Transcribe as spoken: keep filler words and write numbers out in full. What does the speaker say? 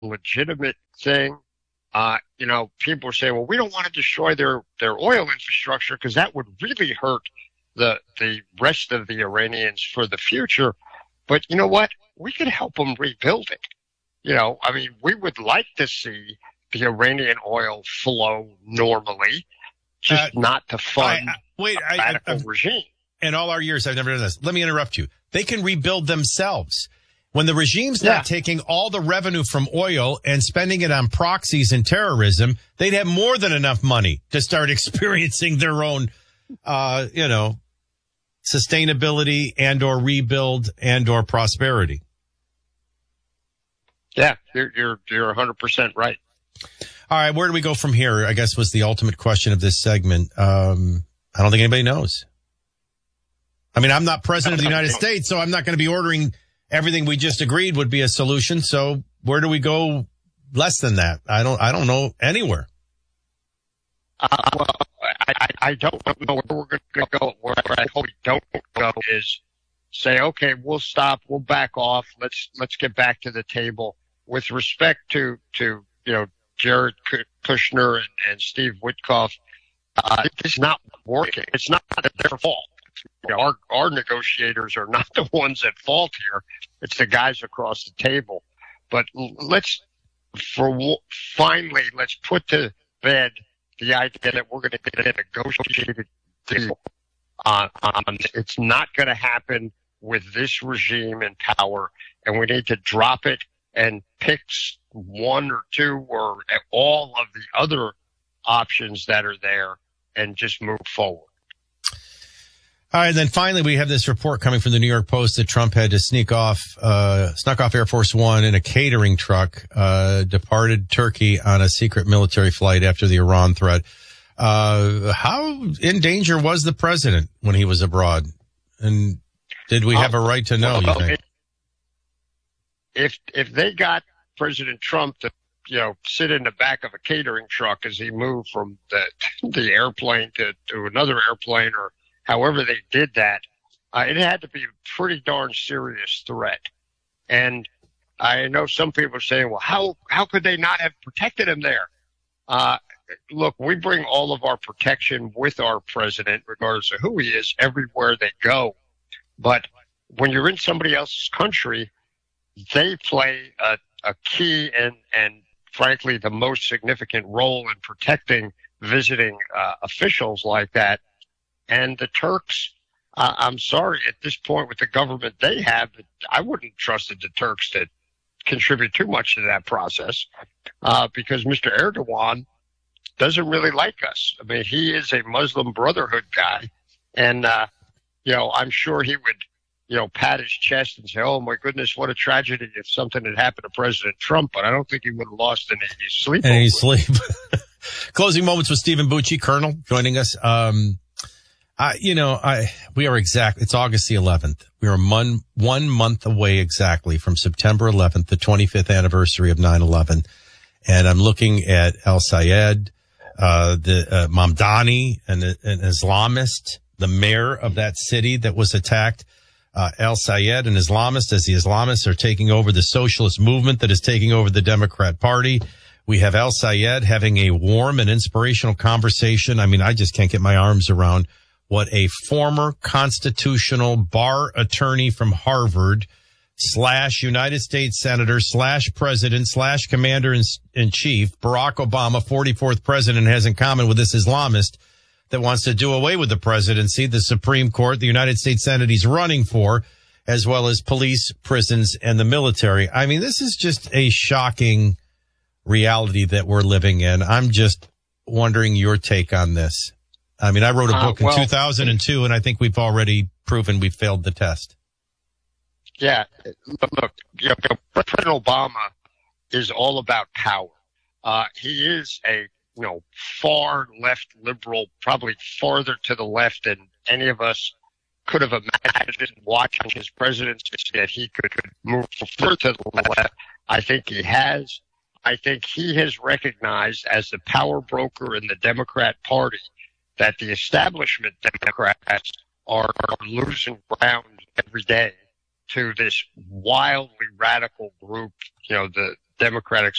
legitimate thing. Uh, you know, people say, well, we don't want to destroy their, their oil infrastructure because that would really hurt the the rest of the Iranians for the future. But you know what? We could help them rebuild it. You know, I mean, we would like to see the Iranian oil flow normally, just uh, not to fund I, I, wait, a radical I, I, regime. In all our years, I've never done this. Let me interrupt you. They can rebuild themselves. When the regime's yeah. not taking all the revenue from oil and spending it on proxies and terrorism, they'd have more than enough money to start experiencing their own, uh, you know, sustainability and or rebuild and or prosperity. Yeah, you're you're you're one hundred percent right. All right, where do we go from here? I guess was the ultimate question of this segment. Um, I don't think anybody knows. I mean, I'm not president of the United States, so I'm not going to be ordering everything we just agreed would be a solution. So where do we go less than that? I don't, I don't know anywhere. Uh, well, I, I don't know where we're going to go. Where I hope we don't go is say, okay, we'll stop. We'll back off. Let's, let's get back to the table with respect to, to, you know, Jared Kushner and, and Steve Witkoff. Uh, it's not working. It's not their fault. You know, our, our negotiators are not the ones at fault here. It's the guys across the table. But let's, for finally, let's put to bed the idea that we're going to get a negotiated deal. Uh, um, it's not going to happen with this regime in power, and we need to drop it and pick one or two or all of the other options that are there and just move forward. All right, and then finally we have this report coming from the New York Post that Trump had to sneak off, uh, snuck off Air Force One in a catering truck, uh, departed Turkey on a secret military flight after the Iran threat. Uh, how in danger was the president when he was abroad? And did we have a right to know, you think? If, if they got President Trump to, you know, sit in the back of a catering truck as he moved from the, the airplane to, to another airplane or however they did that, uh, it had to be a pretty darn serious threat. And I know some people are saying, well, how, how could they not have protected him there? Uh, look, we bring all of our protection with our president, regardless of who he is, everywhere they go. But when you're in somebody else's country, they play a, a key and, and frankly, the most significant role in protecting visiting uh, officials like that. And the Turks, uh, I'm sorry, at this point with the government they have, I wouldn't trust the Turks to contribute too much to that process uh, because Mister Erdogan doesn't really like us. I mean, he is a Muslim Brotherhood guy. And, uh, you know, I'm sure he would, you know, pat his chest and say, oh, my goodness, what a tragedy if something had happened to President Trump. But I don't think he would have lost any sleep. Any sleep. Closing moments with Stephen Bucci, Colonel, joining us. Um, I, you know, I, we are exact. It's August the eleventh. We are one, one month away exactly from September eleventh, the twenty-fifth anniversary of nine eleven. And I'm looking at El Sayed, uh, the, uh, Mamdani, an, an Islamist, the mayor of that city that was attacked. Uh, El Sayed, an Islamist, as the Islamists are taking over the socialist movement that is taking over the Democrat Party. We have El Sayed having a warm and inspirational conversation. I mean, I just can't get my arms around what a former constitutional bar attorney from Harvard slash United States Senator slash president slash commander in, in chief, Barack Obama, forty-fourth president, has in common with this Islamist that wants to do away with the presidency, the Supreme Court, the United States Senate he's running for, as well as police, prisons, and the military. I mean, this is just a shocking reality that we're living in. I'm just wondering your take on this. I mean, I wrote a book uh, well, in two thousand two, and I think we've already proven we failed the test. Yeah, look, you know, President Obama is all about power. Uh, he is a, you know, far left liberal, probably farther to the left than any of us could have imagined watching his presidency that he could, could move further to the left. I think he has. I think he has recognized as the power broker in the Democrat Party that the establishment Democrats are, are losing ground every day to this wildly radical group, you know, the Democratic